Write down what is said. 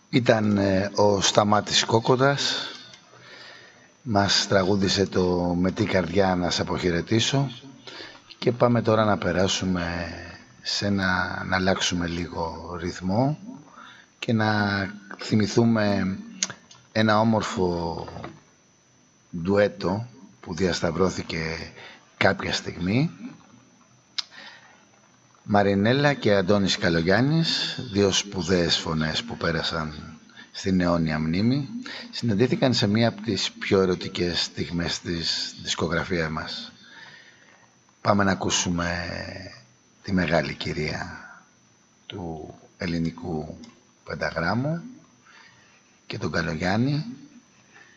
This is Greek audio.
Ήταν ο Σταμάτης Κόκοτας. Μας τραγούδισε το «Με τι καρδιά να σε αποχαιρετήσω» και πάμε τώρα να περάσουμε να αλλάξουμε λίγο ρυθμό και να θυμηθούμε ένα όμορφο ντουέτο που διασταυρώθηκε κάποια στιγμή. Μαρινέλα και Αντώνης Καλογιάννης, δύο σπουδαίες φωνές που πέρασαν στην αιώνια μνήμη, συναντήθηκαν σε μία από τις πιο ερωτικές στιγμές της δισκογραφίας μας. Πάμε να ακούσουμε τη μεγάλη κυρία του ελληνικού πενταγράμμου και τον Καλογιάννη.